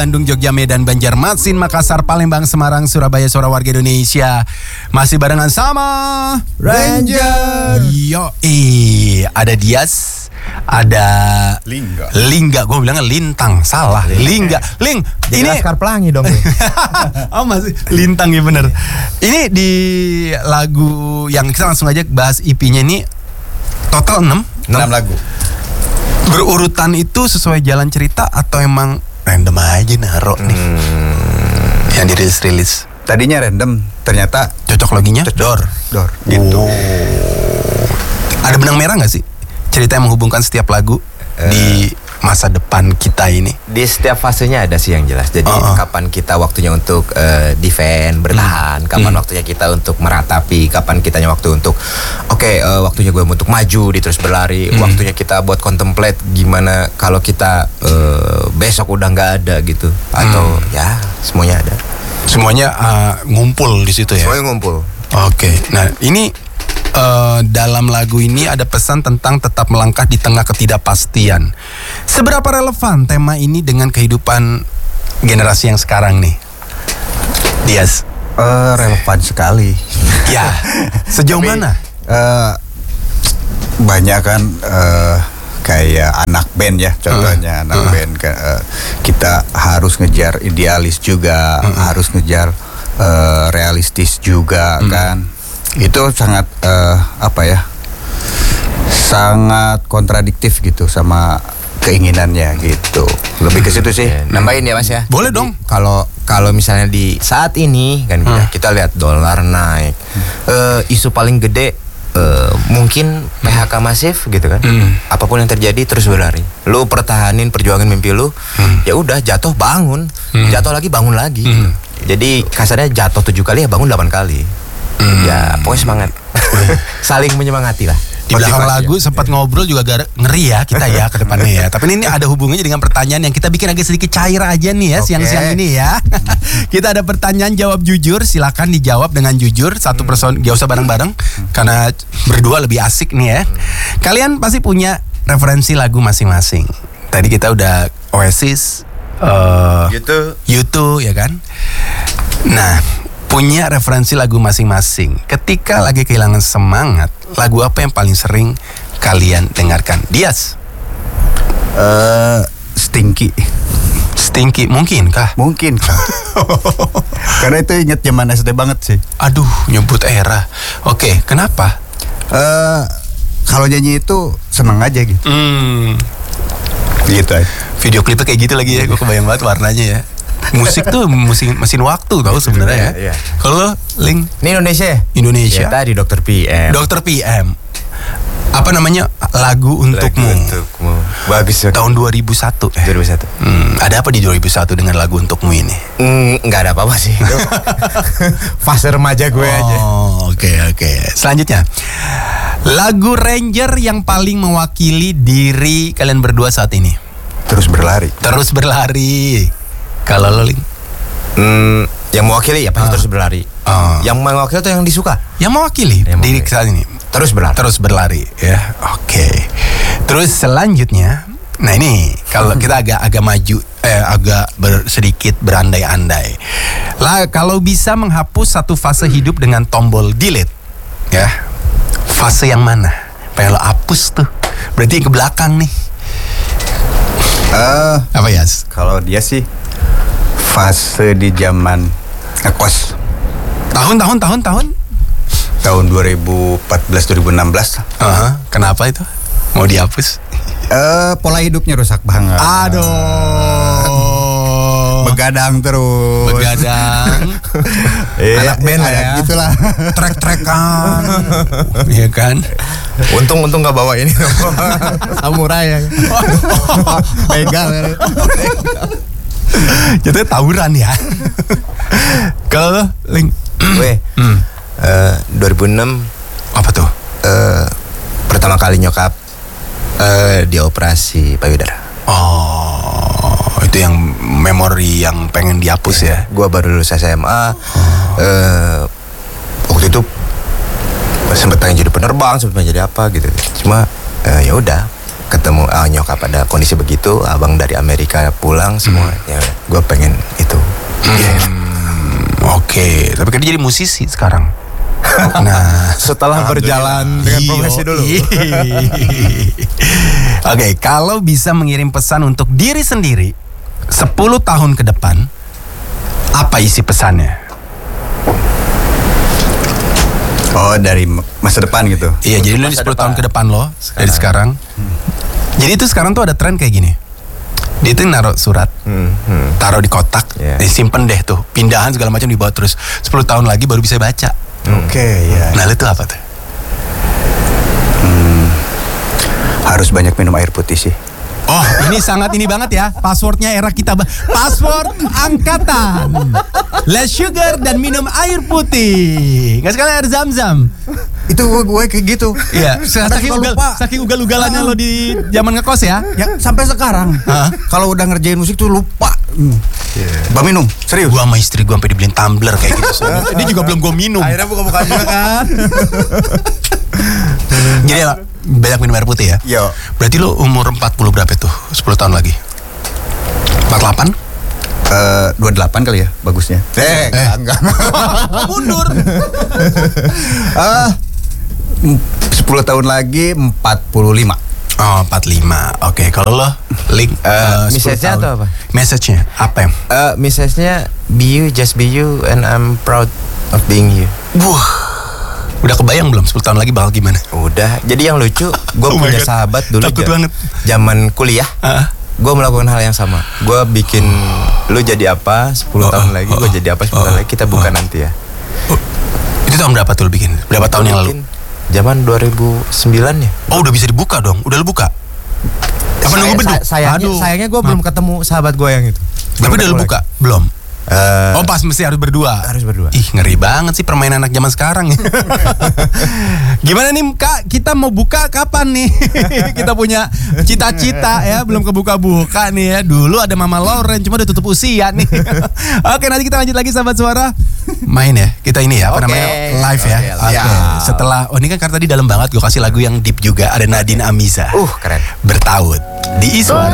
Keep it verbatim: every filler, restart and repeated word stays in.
Bandung, Jogja, Medan, Banjarmasin, Makassar, Palembang, Semarang, Surabaya, suara warga Indonesia. Masih barengan sama Ranger. Yo, eh, ada Dias, ada Lingga. Lingga, gue bilangnya Lintang, salah. Lingga, Ling. Jadi Ini Laskar Pelangi dong. oh masih Lintang ya bener. Ini di lagu yang kita langsung aja bahas E P-nya ini total enam enam lagu. Berurutan itu sesuai jalan cerita atau emang random aja naro nih hmm. yang dirilis-rilis? Tadinya random, ternyata cocok loginya dor dor gitu. Oh. Ada benang merah nggak sih cerita yang menghubungkan setiap lagu uh. di masa depan kita ini? Di setiap fasenya ada sih yang jelas. Jadi uh-uh. kapan kita waktunya untuk uh, defend, bertahan, kapan hmm. waktunya kita untuk meratapi, kapan kitanya waktu untuk oke, okay, uh, waktunya gue untuk maju, di terus berlari, hmm. waktunya kita buat contemplate gimana kalau kita uh, besok udah nggak ada gitu, atau hmm. ya semuanya ada. Semuanya uh, ngumpul di situ ya. Semuanya ngumpul. Oke. Okay. Nah, ini Uh, dalam lagu ini ada pesan tentang tetap melangkah di tengah ketidakpastian. Seberapa relevan tema ini dengan kehidupan generasi yang sekarang nih, Dias? Uh, relevan sekali. Ya, sejauh Tapi, mana? Uh, banyak kan uh, kayak anak band ya, contohnya uh, anak uh. band uh, kita harus ngejar idealis juga, uh, uh. harus ngejar uh, realistis juga uh. kan. Itu sangat uh, apa ya, sangat kontradiktif gitu sama keinginannya gitu. Lebih ke situ sih. Nambahin ya Mas ya. Boleh dong. Kalau kalau misalnya di saat ini kan hmm. kita lihat dolar naik, hmm. uh, isu paling gede uh, mungkin P H K masif gitu kan. Hmm. Apapun yang terjadi terus berlari. Lu pertahanin, perjuangin mimpi lu. Hmm. Ya udah, jatuh bangun, hmm. jatuh lagi bangun lagi. Hmm. Jadi kasarnya jatuh tujuh kali ya bangun delapan kali. Hmm. Ya pokoknya semangat. Saling menyemangati lah. Di belakang lagu ya. Sempat ngobrol juga gar- ngeri ya kita ya ke depannya ya. Tapi ini ada hubungannya dengan pertanyaan yang kita bikin agak sedikit cair aja nih ya, okay. siang-siang ini ya. Kita ada pertanyaan jawab jujur, silakan dijawab dengan jujur satu person, gak usah bareng-bareng karena berdua lebih asik nih ya. Kalian pasti punya referensi lagu masing-masing. Tadi kita udah Oasis, uh, YouTube, YouTube ya kan. Nah, punya referensi lagu masing-masing. Ketika lagi kehilangan semangat, lagu apa yang paling sering kalian dengarkan? Dias? Uh, Stinky. Stinky, mungkin kah? Mungkin kah? Karena itu inget zaman S D banget sih. Aduh, nyebut era. Oke, kenapa? Uh, kalau nyanyi itu seneng aja gitu. Hmm. Gitu aja. Video klipnya kayak gitu lagi ya, gue kebayang banget warnanya ya. Musik tuh mesin mesin waktu tau sebenarnya ya. Iya. Kalau Ling? Ini Indonesia ya? Indonesia. Ya, tadi Dokter P M. Dokter P M. Apa namanya? Lagu Untukmu. Lagu Untukmu. Bagus ya. Tahun dua ribu satu. dua ribu satu. Hmm, ada apa di dua ribu satu dengan Lagu Untukmu ini? Mm, nggak ada apa-apa sih. Fase remaja gue oh, aja. Oh, oke okay, oke. Okay. Selanjutnya, lagu Ranger yang paling mewakili diri kalian berdua saat ini? Terus berlari. Terus berlari. Kalau lo, Ling? Hmm, yang mewakili ya pasti uh. terus berlari. Uh. Yang mewakili atau yang disuka? Yang mewakili yang diri saat ini. Terus berlari. Terus berlari ya. Oke. Okay. Terus selanjutnya, nah ini kalau kita agak agak maju, eh agak ber, sedikit berandai-andai. Lah kalau bisa menghapus satu fase hidup dengan tombol delete, ya. Fase yang mana? Pengen lo hapus tuh. Berarti yang ke belakang nih. Uh, apa ya? Kalau dia sih fase di zaman ngekos. Tahun tahun tahun tahun tahun dua ribu empat belas dua ribu enam belas. Uh-huh. Kenapa itu? Mau dihapus? Uh, pola hidupnya rusak banget. Aduh. Begadang terus. Begadang. Anak band lah ya. Gitulah. Trek-trekan. Iya kan? Untung-untung gak bawa ini. Samurai ya. Begal. Jatuhnya tawuran ya. Kalau lo, Ling? Gue hmm. uh, dua ribu enam. Apa tuh? Uh, pertama kali nyokap uh, dioperasi payudara. Oh, itu yang memori yang pengen dihapus ya. Gue baru lulus S M A. Oh. Uh, waktu itu sempat pengen jadi penerbang, sempat pengen jadi apa gitu. Cuma uh, ya udah ketemu ah, nyokap ada kondisi begitu, abang dari Amerika pulang semua, hmm. ya gue pengen itu. Hmm. Yeah. Oke, okay. Tapi kan dia jadi musisi sekarang. Nah, setelah berjalan dengan profesi dulu. Oke, okay, kalau bisa mengirim pesan untuk diri sendiri sepuluh tahun ke depan, apa isi pesannya? Oh, dari masa depan gitu. Iya, jadi lu sepuluh tahun ke depan lo sekarang. Dari sekarang. Hmm. Jadi itu sekarang tuh ada tren kayak gini. Dia tuh naruh surat, hmm, hmm. taruh di kotak, yeah. disimpan deh tuh, pindahan segala macam dibawa terus. sepuluh tahun lagi baru bisa baca. Hmm. Oke, okay, ya. Nah, itu apa tuh? Hmm, harus banyak minum air putih sih. Oh, ini sangat ini banget ya. Passwordnya era kita. Password angkatan. Less sugar dan minum air putih. Nggak sekali air zam-zam. Itu gue, gue kayak gitu. Iya. Saking ugal, saking ugal-ugalannya lo di zaman ngekos ya. Ya sampai sekarang. Kalau udah ngerjain musik tuh lupa. Hmm. Yeah. Gua minum, serius. Gua sama istri gua sampai dibeliin tumbler kayak gitu. Dia juga belum gua minum. Akhirnya buka-buka juga kan. Jadi ya, banyak minum air putih ya. Yo. Berarti lo umur empat puluh berapa tuh? sepuluh tahun lagi. empat puluh delapan? Uh, dua puluh delapan kali ya bagusnya. Eh, eh. enggak. Mundur. uh, sepuluh tahun lagi empat puluh lima. Oh, empat puluh lima. Oke, okay. Kalau lo link uh, message-nya atau apa? Message-nya apa yang? Uh, message-nya be you, just be you, and I'm proud of being you. Wah, udah kebayang belum sepuluh tahun lagi bakal gimana? Udah. Jadi yang lucu, gue oh punya sahabat dulu takut ja- banget. Zaman kuliah, uh-huh. gue melakukan hal yang sama. Gue bikin lu jadi apa sepuluh oh, tahun lagi, oh, gue jadi apa sepuluh oh, tahun lagi, kita buka oh. nanti ya. Oh, itu tahun berapa tuh lu bikin? Berapa tahun yang lalu? Zaman dua ribu sembilan ya. Oh, udah bisa dibuka dong. Udah lu buka? Apa Saya, nunggu beduk? Sayangnya, Aduh. sayangnya gue belum ketemu sahabat gue yang itu. Tapi udah lu buka? Belum? Uh, oh, pas mesti harus berdua. Harus berdua. Ih, ngeri banget sih permainan anak zaman sekarang. Gimana nih Kak? Kita mau buka kapan nih? Kita punya cita-cita ya, belum kebuka-buka nih ya. Dulu ada Mama Lauren, cuma udah tutup usia nih. Oke, nanti kita lanjut lagi sahabat suara. Main ya, kita ini ya, apa okay. namanya? Live ya. Okay, Oke. Okay. Setelah, oh ini kan karena tadi dalam banget, gue kasih lagu yang deep juga. Ada Nadine Amiza. Uh, keren. Bertaut di Iswara.